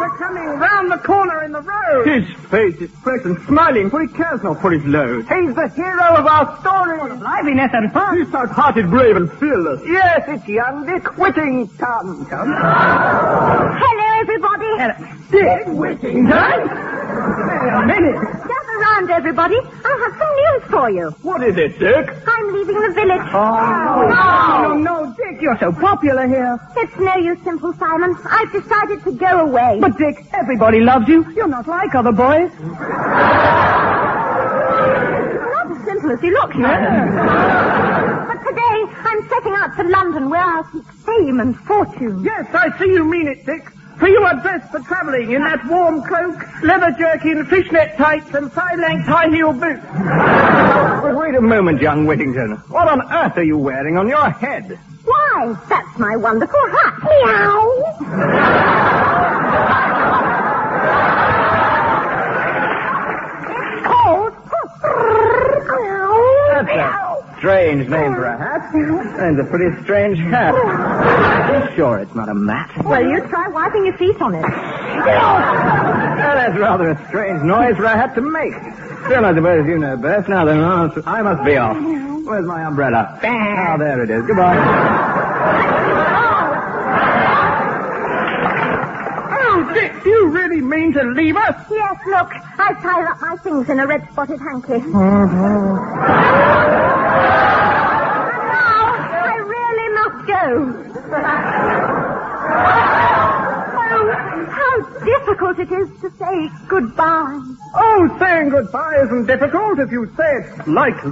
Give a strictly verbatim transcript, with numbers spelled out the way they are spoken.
are coming round the corner in the road. His face is fresh and smiling, for he cares not for his load. He's the hero of our story. What a liveliness and fun. He's stout-hearted, brave, and fearless. Yes, it's young Dick Whittington. Hello, everybody. Hello. Dick Whittington? Wait a minute. Gather round, everybody. I have some news for you. What is it, Dick? I'm leaving the village. Oh, no, no, Dick, you're so popular here. It's no use, Simple Simon. I've decided to go away. But, Dick, everybody loves you. You're not like other boys. Not as simple as he looks, yeah. But today, I'm setting out for London, where I'll seek fame and fortune. Yes, I see you mean it, Dick. For you are dressed for travelling in that warm cloak, leather jerkin, fishnet tights, and thigh-length high-heel boots. But wait a moment, young Whittington. What on earth are you wearing on your head? Why, that's my wonderful hat. Meow. It's called... That's a strange name for a hat. And a pretty strange hat. Are you sure it's not a mat? Well, you try wiping your feet on it. Well, that's rather a strange noise for a hat to make. Still, I suppose you know best. Now then, I must be off. Where's my umbrella? Ah, there it is. Goodbye. Oh, Dick, do you really mean to leave us? Yes, look, I've tied up my things in a red-spotted hanky. Mm-hmm. Now, I really must go. Oh, how difficult it is to say goodbye. Oh, saying goodbye isn't difficult if you say it like